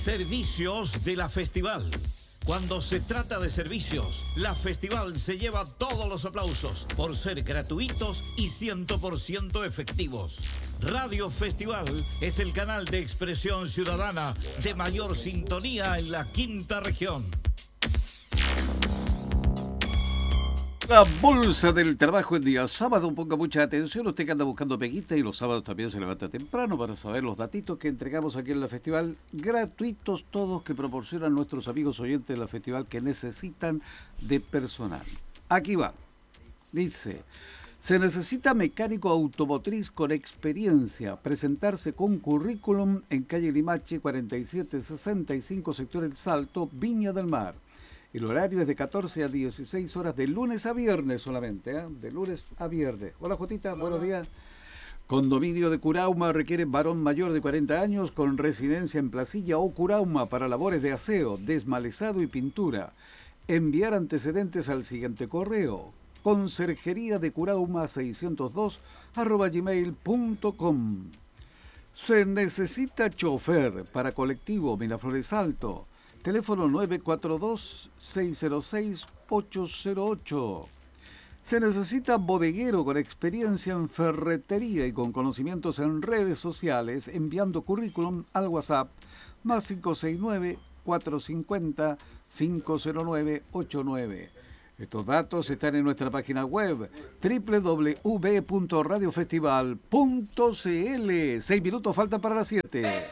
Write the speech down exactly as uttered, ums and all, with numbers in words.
Servicios de la Festival. Cuando se trata de servicios, la Festival se lleva todos los aplausos por ser gratuitos y cien por ciento efectivos. Radio Festival es el canal de expresión ciudadana de mayor sintonía en la quinta región. La bolsa del trabajo en día sábado, ponga mucha atención, usted que anda buscando peguita y los sábados también se levanta temprano para saber los datitos que entregamos aquí en la Festival, gratuitos todos que proporcionan nuestros amigos oyentes de la Festival que necesitan de personal. Aquí va, dice, se necesita mecánico automotriz con experiencia, presentarse con currículum en calle Limache cuarenta y siete sesenta y cinco, sector El Salto, Viña del Mar. El horario es de catorce a dieciséis horas, de lunes a viernes solamente, ¿eh? De lunes a viernes. Hola, Jotita, hola. Buenos días. Condominio de Curauma requiere varón mayor de cuarenta años con residencia en Placilla o Curauma para labores de aseo, desmalezado y pintura. Enviar antecedentes al siguiente correo: conserjería de Curauma seiscientos dos arroba gmail punto com. Se necesita chofer para colectivo Miraflores Alto. Teléfono nueve cuatro dos, seis cero seis, ocho cero ocho. Se necesita bodeguero con experiencia en ferretería y con conocimientos en redes sociales, enviando currículum al WhatsApp más cinco seis nueve, cuatro cinco cero, cinco cero nueve ocho nueve. Estos datos están en nuestra página web doble u doble u doble u punto radio festival punto c l. Seis minutos faltan para las siete.